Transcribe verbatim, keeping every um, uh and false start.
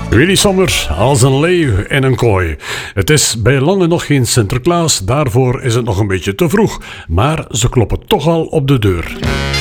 Willy Sommers als een leeuw in een kooi. Het is bij lange nog geen Sinterklaas, daarvoor is het nog een beetje te vroeg. Maar ze kloppen toch al op de deur.